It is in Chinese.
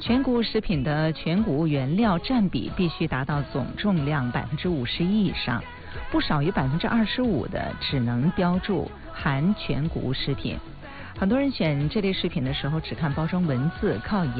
全谷物食品的全谷物原料占比必须达到总重量51%以上，不少于25%的只能标注含全谷物食品。很多人选这类食品的时候，只看包装文字，靠